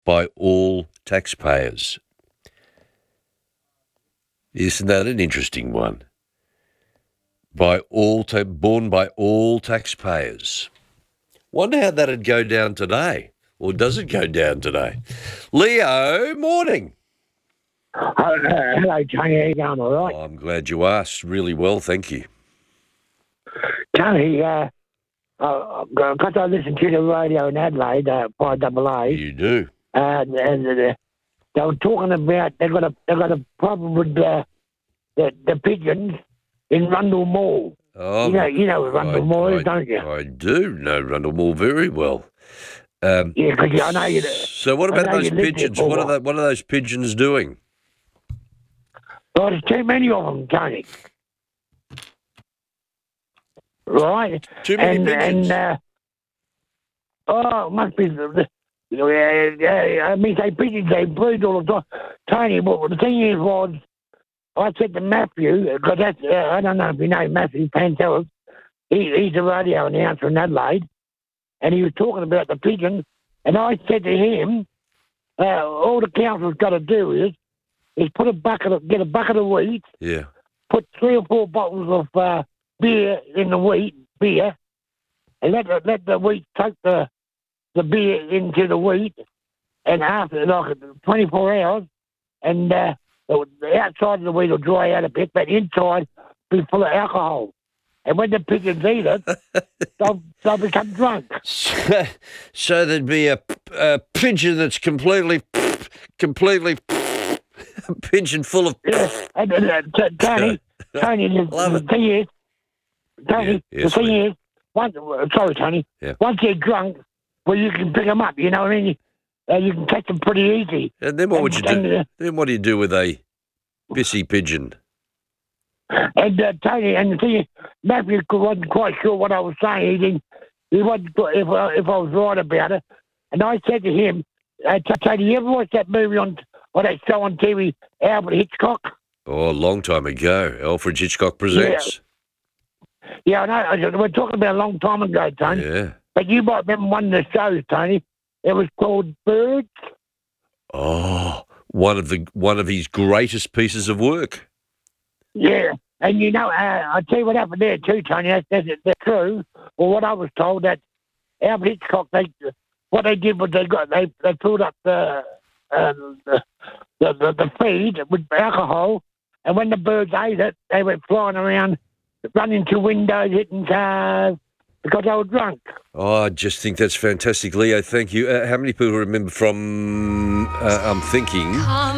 by all taxpayers. Isn't that an interesting one? Born by all taxpayers. Wonder how that'd go down today. Or does it go down today? Leo, morning. Hello, Tony. How you going? All right? Oh, I'm glad you asked. Really well, thank you. Tony, because I listen to the radio in Adelaide, 5AA, You do. and they were talking about they got a problem with the pigeons in Rundle Mall. Oh, You know what Rundle Mall is, don't you? I do know Rundle Mall very well. Yeah, because I know you. So what I about know those you lived pigeons? there for What a are those pigeons doing? Well, there's too many of them, Tony. Right? Too many pigeons. And it must be. I mean, they breed all the time. Tony, but the thing is, I said to Matthew, because that's, I don't know if you know Matthew Pantelis, he's a radio announcer in Adelaide, and he was talking about the pigeons, and I said to him, all the council's got to do is get a bucket of wheat, Yeah. put 3 or 4 bottles of beer in the wheat, and let the wheat take the beer into the wheat, and after like 24 hours, and the outside of the wheat will dry out a bit, but inside be full of alcohol. And when the pigeons eat it, they'll become drunk. So there'd be a pigeon that's completely a pigeon full of. Yeah. And Tony, the thing is, Tony, yes, the thing is, sorry, Tony. Yeah. Once they're drunk, well, you can pick them up. You know what I mean? You can catch them pretty easy. And then what would you do? Then what do you do with a pissy pigeon? And Tony, and the thing is, Matthew wasn't quite sure what I was saying. He wasn't if I was right about it. And I said to him, Tony, you ever watch that movie on that show on TV, Alfred Hitchcock? Oh, a long time ago. Alfred Hitchcock Presents. Yeah, I know. We're talking about a long time ago, Tony. Yeah. But you might remember one of the shows, Tony. It was called Birds. Oh, one of his greatest pieces of work. Yeah, and you know, I tell you what happened there too, Tony. That's true. Well, what I was told that Alfred Hitchcock, what they did was they filled up the feed with alcohol, and when the birds ate it, they went flying around, running to windows, hitting cars because they were drunk. Oh, I just think that's fantastic, Leo. Thank you. How many people remember from? I'm thinking.